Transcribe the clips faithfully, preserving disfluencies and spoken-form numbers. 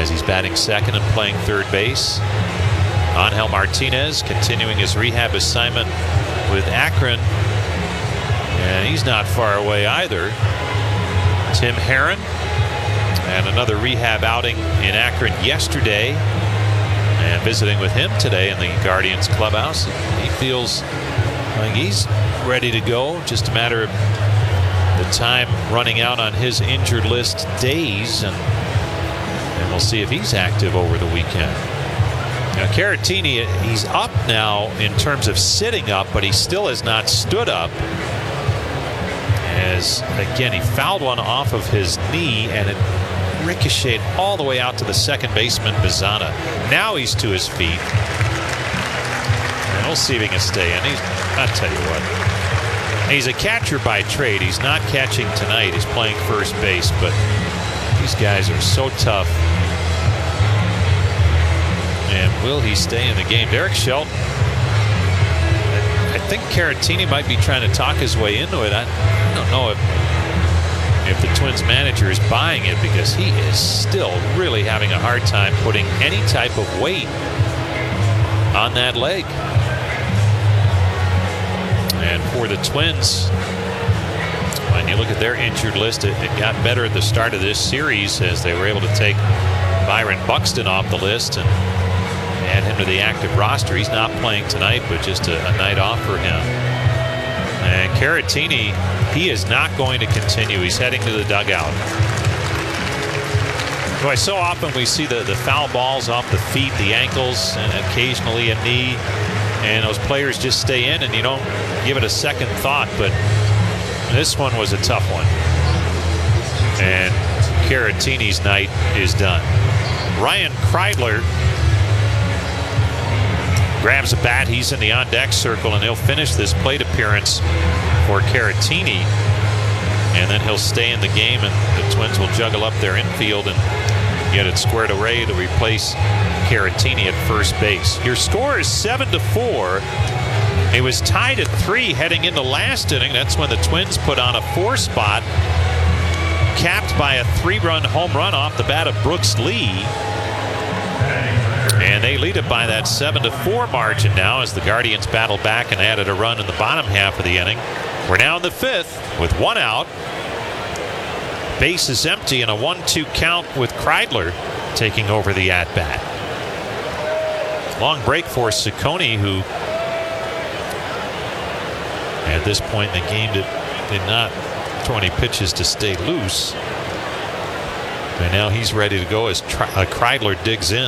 as he's batting second and playing third base. Angel Martinez continuing his rehab assignment with Akron, and he's not far away either. Tim Herron, and another rehab outing in Akron yesterday, and visiting with him today in the Guardians clubhouse. He feels like he's ready to go, just a matter of the time running out on his injured list days, and, and we'll see if he's active over the weekend. Now Caratini, he's up now in terms of sitting up, but he still has not stood up, as again he fouled one off of his knee and it ricocheted all the way out to the second baseman Bazana. Now he's to his feet, and we'll see if he can stay in. He's, I'll tell you what, he's a catcher by trade. He's not catching tonight. He's playing first base, but these guys are so tough. And will he stay in the game? Derek Shelton, I think Caratini might be trying to talk his way into it. I, I don't know if if the Twins manager is buying it, because he is still really having a hard time putting any type of weight on that leg. And for the Twins, when you look at their injured list, it, it got better at the start of this series as they were able to take Byron Buxton off the list and add him to the active roster. He's not playing tonight, but just a, a night off for him. And Caratini, he is not going to continue. He's heading to the dugout. Boy, so often we see the, the foul balls off the feet, the ankles, and occasionally a knee, and those players just stay in and you don't give it a second thought. But this one was a tough one, and Caratini's night is done. Ryan Kreidler grabs a bat. He's in the on-deck circle, and he'll finish this plate appearance for Caratini, and then he'll stay in the game, and the Twins will juggle up their infield and get it squared away to replace Caratini at first base. Your score is seven to four. It was tied at three heading into last inning. That's when the Twins put on a four spot, capped by a three-run home run off the bat of Brooks Lee. And they lead it by that seven to four margin now as the Guardians battle back and added a run in the bottom half of the inning. We're now in the fifth with one out. Base is empty and a one two count with Kreidler taking over the at-bat. Long break for Ciccone, who at this point in the game did, did not throw any pitches to stay loose. And now he's ready to go as uh, Kreidler digs in.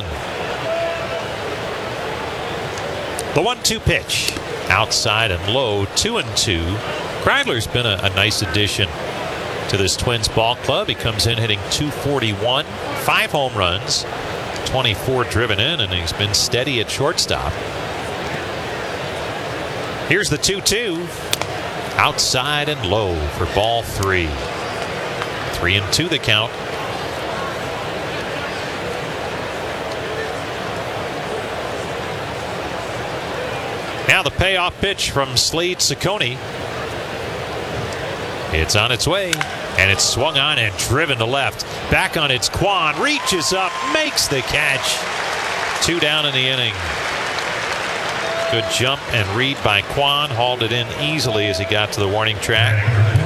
The one two pitch, outside and low, two and two. Kreidler's been a, a nice addition to this Twins ball club. He comes in hitting two forty-one, five home runs, twenty-four driven in, and he's been steady at shortstop. Here's the two two, outside and low for ball three. Three and two the count. Now the payoff pitch from Slade Ciccone. It's on its way, and it's swung on and driven to left. Back on its Kwan, reaches up, makes the catch. Two down in the inning. Good jump and read by Kwan, hauled it in easily as he got to the warning track.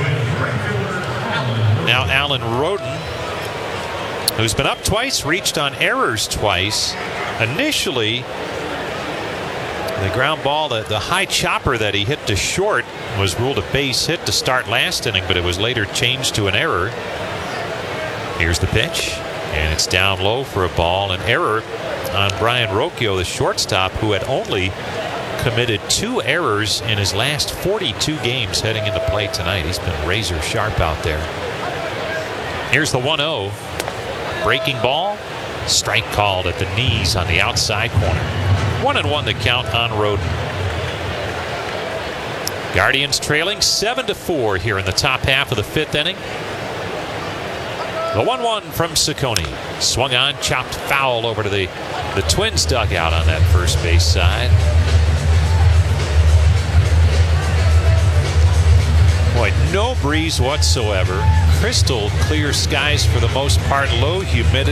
Now Alan Roden, who's been up twice, reached on errors twice. Initially, the ground ball, the, the high chopper that he hit to short, was ruled a base hit to start last inning, but it was later changed to an error. Here's the pitch, and it's down low for a ball. An error on Brian Rocchio, the shortstop, who had only committed two errors in his last forty-two games heading into play tonight. He's been razor sharp out there. Here's the one oh. Breaking ball, strike called at the knees on the outside corner. One and one the count on Roden. Guardians trailing seven to four here in the top half of the fifth inning. The one one from Ciccone. Swung on, chopped foul over to the, the Twins dugout on that first base side. Boy, no breeze whatsoever. Crystal clear skies for the most part. Low humidity.